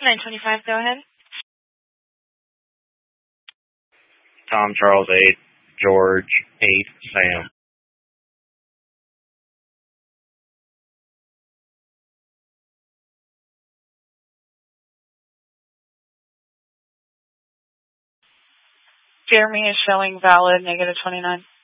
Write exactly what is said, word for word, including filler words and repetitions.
nine twenty-five, go ahead. Tom Charles eight, George eight, Sam. Jeremy is showing valid, negative twenty-nine.